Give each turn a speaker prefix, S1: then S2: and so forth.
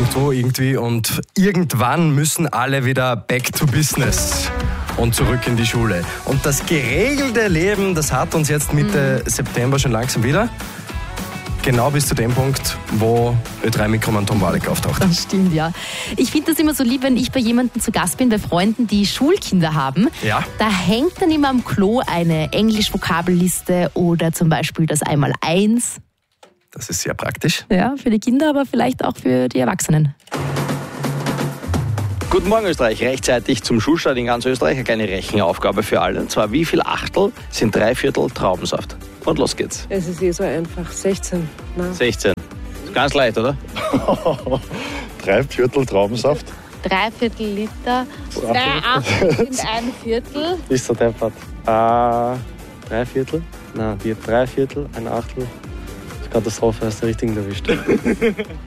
S1: 2.2 irgendwie und irgendwann müssen alle wieder back to business und zurück in die Schule. Und das geregelte Leben, das hat uns jetzt Mitte September schon langsam wieder. Genau bis zu dem Punkt, wo Ö3 Mikro und Tom Walek auftaucht.
S2: Das stimmt, ja. Ich finde das immer so lieb, wenn ich bei jemandem zu Gast bin, bei Freunden, die Schulkinder haben.
S1: Ja.
S2: Da hängt dann immer am Klo eine Englisch-Vokabelliste oder zum Beispiel das Einmaleins.
S1: Das ist sehr praktisch.
S2: Ja, für die Kinder, aber vielleicht auch für die Erwachsenen.
S3: Guten Morgen Österreich, rechtzeitig zum Schulstart in ganz Österreich. Eine kleine Rechenaufgabe für alle. Und zwar, wie viel Achtel sind 3/4 Traubensaft? Und los geht's.
S4: Es ist so einfach. 16. Na.
S3: 16. Ist ganz leicht, oder?
S5: 3/4 Traubensaft.
S6: 3/4 Liter. 3 Achtel sind 1/4.
S7: Ist der deppert. 3/4? Nein, die 3/4, 1/8. Das ist Katastrophe, hast du den richtigen erwischt.